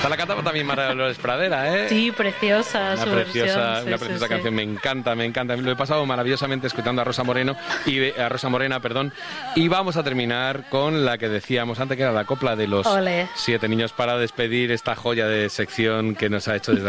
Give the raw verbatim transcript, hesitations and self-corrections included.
Esta la cantaba también María Dolores Pradera, ¿eh? Sí, preciosa Una su preciosa, versión. Sí, una sí, preciosa sí. canción, me encanta, me encanta. Lo he pasado maravillosamente escuchando a Rosa Moreno y a Rosa Morena, perdón. Y vamos a terminar con la que decíamos antes, que era la copla de los Ole. siete niños, para despedir esta joya de sección que nos ha hecho desde